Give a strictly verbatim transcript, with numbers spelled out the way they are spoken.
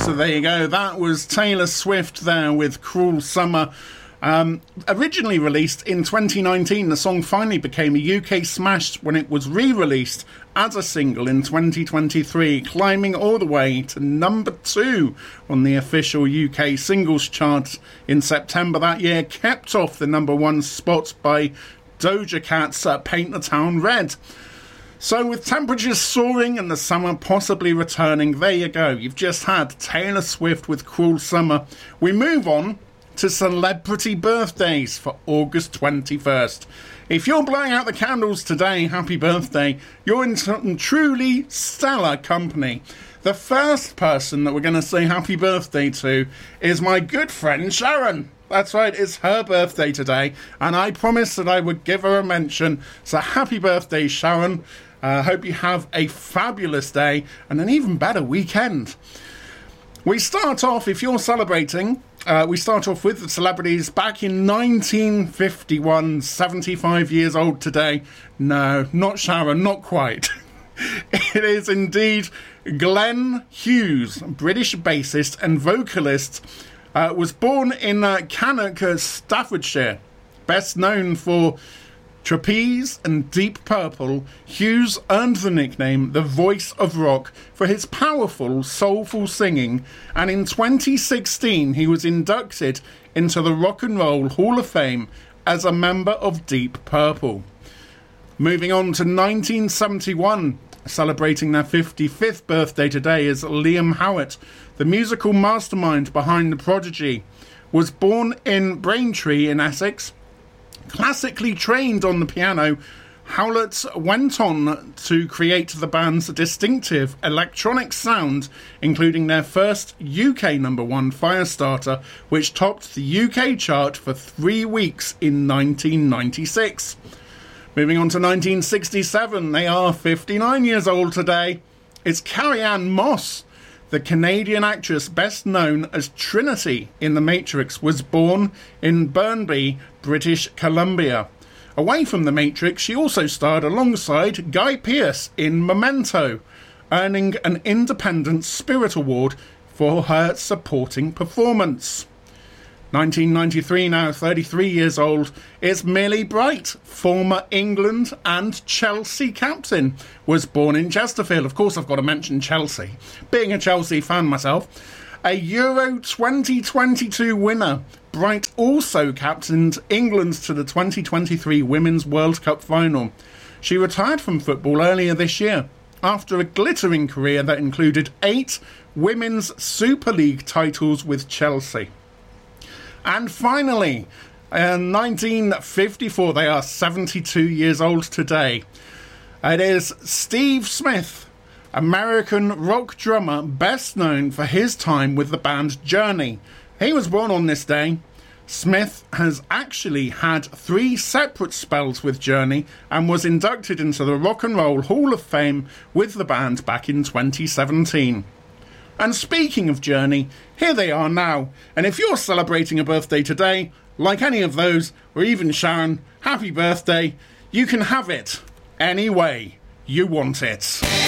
So there you go. That was Taylor Swift there with Cruel Summer. Um, originally released in twenty nineteen, the song finally became a U K smash when it was re-released as a single in twenty twenty-three, climbing all the way to number two on the official U K singles chart in September that year, kept off the number one spot by Doja Cat's uh, Paint the Town Red. So with temperatures soaring and the summer possibly returning, there you go. You've just had Taylor Swift with Cruel Summer. We move on to celebrity birthdays for August twenty-first. If you're blowing out the candles today, happy birthday. You're in some truly stellar company. The first person that we're going to say happy birthday to is my good friend Sharon. That's right, it's her birthday today, and I promised that I would give her a mention. So happy birthday, Sharon. I uh, hope you have a fabulous day and an even better weekend. We start off, if you're celebrating, uh, we start off with the celebrities back in nineteen fifty-one, seventy-five years old today. No, not Sharon, not quite. It is indeed Glenn Hughes, British bassist and vocalist, uh, was born in uh, Cannock, Staffordshire. Best known for Trapeze and Deep Purple, Hughes earned the nickname the Voice of Rock for his powerful, soulful singing, and in twenty sixteen he was inducted into the Rock and Roll Hall of Fame as a member of Deep Purple. Moving on to nineteen seventy-one, celebrating their fifty-fifth birthday today, is Liam Howlett, the musical mastermind behind The Prodigy. Was born in Braintree in Essex. Classically trained on the piano, Howlett went on to create the band's distinctive electronic sound, including their first U K number one, Firestarter, which topped the U K chart for three weeks in nineteen ninety-six. Moving on to nineteen sixty-seven, they are fifty-nine years old today. It's Carrie-Anne Moss. The Canadian actress best known as Trinity in The Matrix was born in Burnaby, British Columbia. Away from The Matrix, she also starred alongside Guy Pearce in Memento, earning an Independent Spirit Award for her supporting performance. nineteen ninety-three, now thirty-three years old, is Millie Bright, former England and Chelsea captain. Was born in Chesterfield. Of course, I've got to mention Chelsea. Being a Chelsea fan myself. A Euro twenty twenty-two winner, Bright also captained England to the twenty twenty-three Women's World Cup final. She retired from football earlier this year after a glittering career that included eight Women's Super League titles with Chelsea. And finally, in nineteen fifty-four, they are seventy-two years old today. It is Steve Smith, American rock drummer best known for his time with the band Journey. He was born on this day. Smith has actually had three separate spells with Journey and was inducted into the Rock and Roll Hall of Fame with the band back in twenty seventeen. And speaking of Journey, here they are now. And if you're celebrating a birthday today, like any of those, or even Sharon, happy birthday. You can have it any way you want it.